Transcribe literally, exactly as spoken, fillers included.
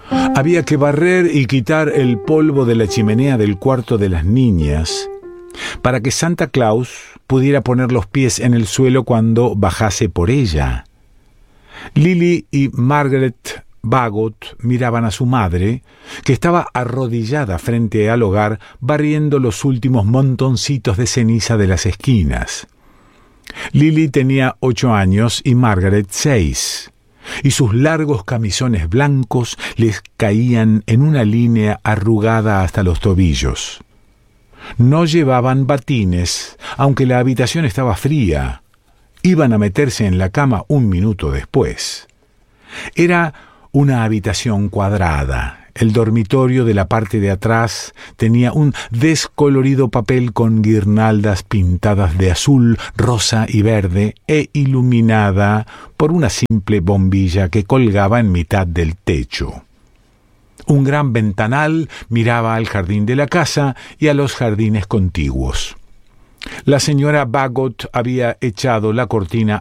Había que barrer y quitar el polvo de la chimenea del cuarto de las niñas para que Santa Claus pudiera poner los pies en el suelo cuando bajase por ella. Lily y Margaret Bagot miraban a su madre, que estaba arrodillada frente al hogar barriendo los últimos montoncitos de ceniza de las esquinas. Lily tenía ocho años y Margaret seis, y sus largos camisones blancos les caían en una línea arrugada hasta los tobillos. No llevaban batines, aunque la habitación estaba fría. Iban a meterse en la cama un minuto después. Era una habitación cuadrada. El dormitorio de la parte de atrás tenía un descolorido papel con guirnaldas pintadas de azul, rosa y verde e iluminada por una simple bombilla que colgaba en mitad del techo. Un gran ventanal miraba al jardín de la casa y a los jardines contiguos. La señora Bagot había echado la cortina